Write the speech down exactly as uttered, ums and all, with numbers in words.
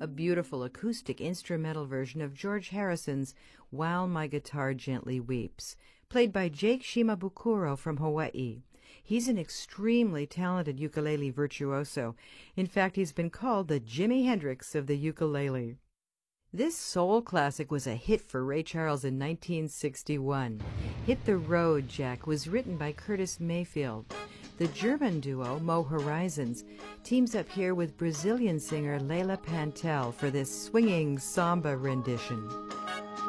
a beautiful acoustic instrumental version of George Harrison's While My Guitar Gently Weeps, played by Jake Shimabukuro from Hawaii. He's an extremely talented ukulele virtuoso. In fact, he's been called the Jimi Hendrix of the ukulele. This soul classic was a hit for Ray Charles in nineteen sixty-one. Hit the Road, Jack was written by Curtis Mayfield. The German duo, Mo Horizons, teams up here with Brazilian singer Leila Pantel for this swinging samba rendition.